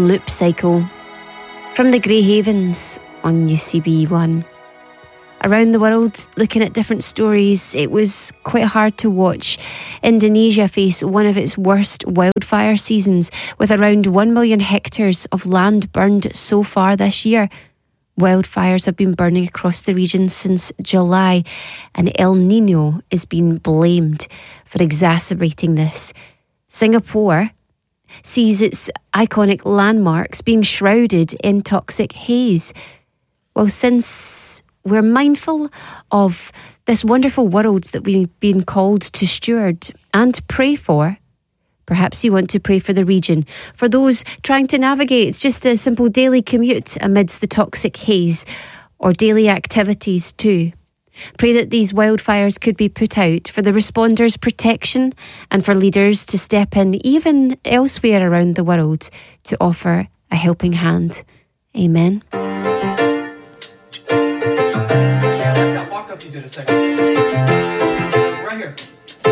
Loop Cycle from the Grey Havens on UCB1. Around the world, looking at different stories, it was quite hard to watch Indonesia face one of its worst wildfire seasons, with around 1 million hectares of land burned so far this year. Wildfires have been burning across the region since July, and El Nino is being blamed for exacerbating this. Singapore sees its iconic landmarks being shrouded in toxic haze. Well, since we're mindful of this wonderful world that we've been called to steward and pray for, perhaps you want to pray for the region, for those trying to navigate just a simple daily commute amidst the toxic haze, or daily activities too. Pray that these wildfires could be put out, for the responders' protection, and for leaders to step in even elsewhere around the world to offer a helping hand. Amen. That walk up you did a second. Right here.